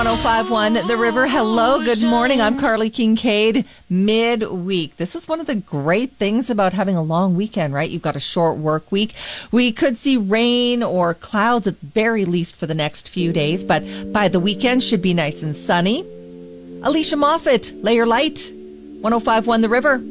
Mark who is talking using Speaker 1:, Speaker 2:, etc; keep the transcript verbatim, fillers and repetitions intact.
Speaker 1: oh five point one The River. Hello, good morning. I'm Carly Kincaid. Midweek. This is one of the great things about having a long weekend, right? You've got a short work week. We could see rain or clouds at the very least for the next few days, but by the weekend should be nice and sunny. Alicia Moffat, Lay Your Light. one oh five point one The River.